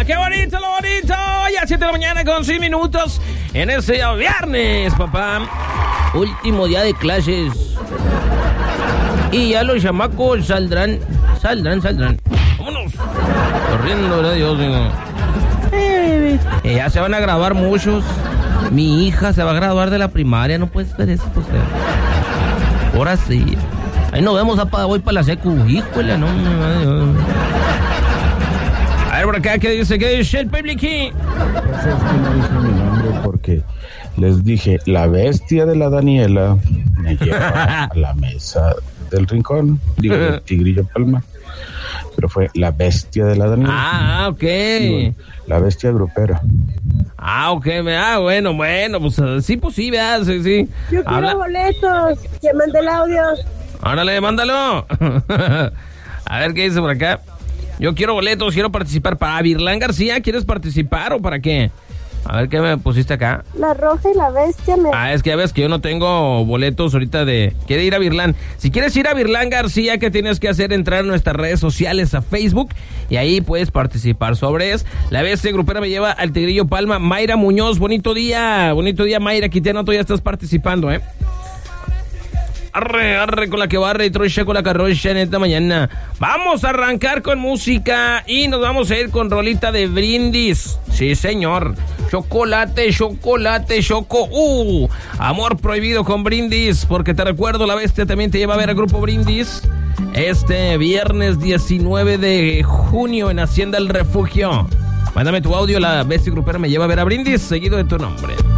¡Qué bonito, lo bonito! Ya 7 de la mañana con 6 minutos en ese día viernes, papá. Último día de clases. Y ya los chamacos saldrán. Vámonos. Corriendo, ¿verdad, Dios? Ya se van a graduar muchos. Mi hija se va a graduar de la primaria. No puede ser eso, pues. Ahora sí. Ahí nos vemos, apa, voy para la secu. Híjole, no. A ver, por acá, ¿qué dice el público? Eso es que no dije mi nombre porque les dije, la bestia de la Daniela me lleva a la mesa del rincón, digo, el Tigrillo Palma, pero fue la bestia de la Daniela. Ah, ok. Digo, la bestia grupera. Ah, ok, bueno, pues sí, ¿verdad? Sí. Yo quiero boletos, que mande el audio. Árale, mándalo. A ver qué dice por acá. Yo quiero boletos, quiero participar. ¿Para Virlán García quieres participar o para qué? A ver qué me pusiste acá. La Roja y la Bestia es que ya ves que yo no tengo boletos ahorita de... Quiere ir a Virlán. Si quieres ir a Virlán García, ¿qué tienes que hacer? Entrar a nuestras redes sociales, a Facebook, y ahí puedes participar. Sobre es la bestia grupera me lleva al Tigrillo Palma. Mayra Muñoz, bonito día, Mayra. Aquí te anoto, ya estás participando, Arre con la que barre y trocha con la carrocha en esta mañana. Vamos a arrancar con música y nos vamos a ir con rolita de Brindis. Sí, señor. Chocolate, choco. Amor prohibido con Brindis, porque te recuerdo, la bestia también te lleva a ver al grupo Brindis este viernes 19 de junio en Hacienda El Refugio. Mándame tu audio, la bestia grupera me lleva a ver a Brindis, seguido de tu nombre.